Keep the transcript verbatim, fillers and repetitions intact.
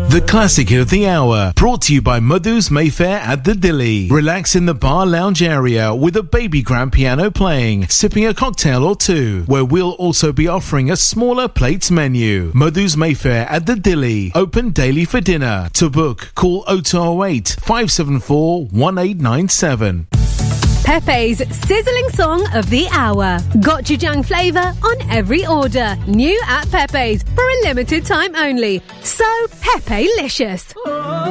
The classic of the hour, brought to you by Madhu's Mayfair at the Dilly. Relax in the bar lounge area with a baby grand piano playing, sipping a cocktail or two, where we'll also be offering a smaller plates menu. Madhu's Mayfair at the Dilly, open daily for dinner. To book, call oh two oh eight, five seven four, one eight nine seven. Pepe's sizzling song of the hour. Gochujang flavour on every order. New at Pepe's for a limited time only. So Pepe-licious.